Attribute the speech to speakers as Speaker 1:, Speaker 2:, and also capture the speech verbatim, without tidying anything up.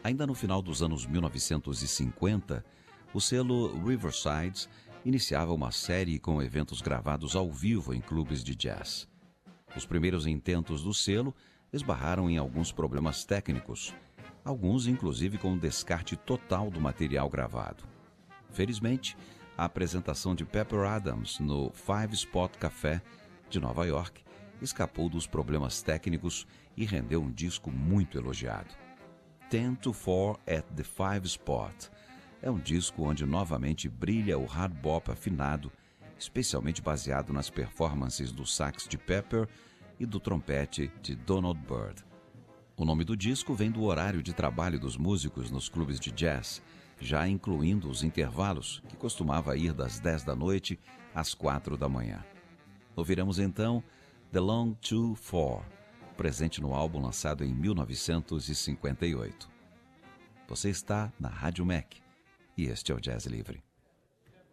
Speaker 1: Ainda no final dos anos mil novecentos e cinquenta, o selo Riverside iniciava uma série com eventos gravados ao vivo em clubes de jazz. Os primeiros intentos do selo esbarraram em alguns problemas técnicos, alguns inclusive com o descarte total do material gravado. Felizmente, a apresentação de Pepper Adams no Five Spot Café de Nova York escapou dos problemas técnicos e rendeu um disco muito elogiado. Ten to Four at the Five Spot é um disco onde novamente brilha o hard bop afinado, especialmente baseado nas performances do sax de Pepper e do trompete de Donald Byrd. O nome do disco vem do horário de trabalho dos músicos nos clubes de jazz, já incluindo os intervalos, que costumava ir das dez da noite às quatro da manhã. Ouviremos então The Long Two Four, presente no álbum lançado em mil novecentos e cinquenta e oito. Você está na Rádio M E C e este é o Jazz Livre.